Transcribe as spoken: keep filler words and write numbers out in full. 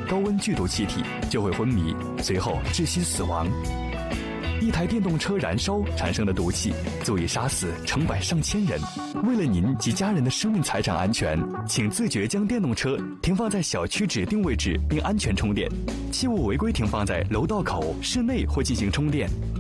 高温剧毒气体，就会昏迷，随后窒息死亡。一台电动车燃烧产生的毒气足以杀死成百上千人。为了您及家人的生命财产安全，请自觉将电动车停放在小区指定位置并安全充电，切勿违规停放在楼道口、室内或进行充电。